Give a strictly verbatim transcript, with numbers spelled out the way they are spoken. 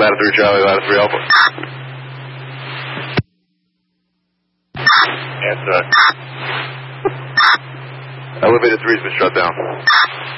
ladder three Charlie, ladder three Alpha. Answer. Elevator three's been shut down.